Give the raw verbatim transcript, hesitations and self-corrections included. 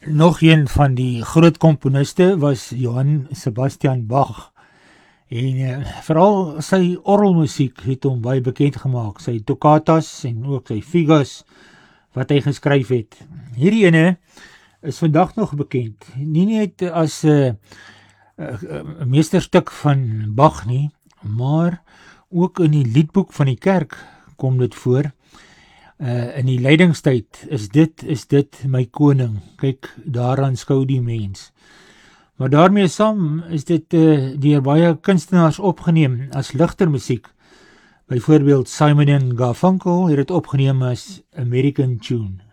nog een van die groot komponiste was Johann Sebastian Bach. En uh, veral sy orgelmusiek het hom baie bekend gemaak, sy toccatas en ook sy fugas wat hy geskryf het. Hierdie ene is vandag nog bekend, nie net as 'n uh, uh, uh, meesterstuk van Bach nie, maar ook in die liedboek van die kerk kom dit voor. Uh, in die lydingstyd is dit, is dit my koning, kyk daaraan skou die mens. Maar daarmee saam is dit uh, deur baie kunstenaars opgeneem as ligter musiek. Byvoorbeeld Simon en Garfunkel het dit opgeneem as American Tune.